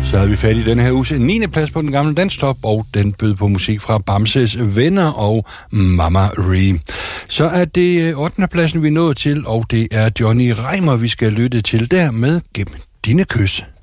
Så havde vi fat i denne her uges 9. plads på den gamle danstop, og den bød på musik fra Bamses Venner og Mama Ree. Så er det 8. pladsen, vi er nået til, og det er Johnny Reimer, vi skal lytte til der med Gem dine kys.